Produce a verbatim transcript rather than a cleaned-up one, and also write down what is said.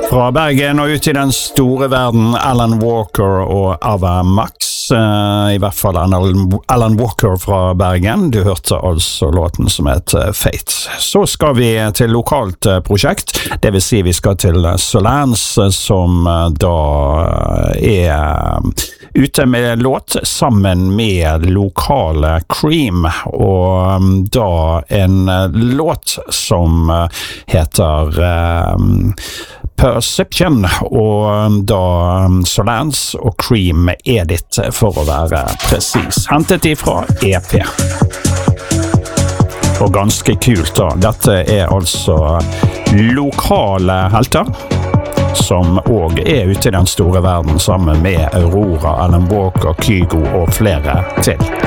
Fra Bergen og ut i den store verden, Alan Walker og Ava Max, uh, i hvert fall Alan Walker fra Bergen. Du hørte altså låten som heter Fate. Så skal vi til lokalt uh, prosjekt, det vil si vi skal til Solance, som uh, da er uh, ute med låt sammen med lokale Cream, og um, da en uh, låt som uh, heter uh, Perception, og da Solance og Cream Edit for å være presis. Hentet ifra E P. Og ganske kult da. Dette er altså lokale helter, som også er ute i den store verden sammen med Aurora, Alan Walker, Kygo og flere til.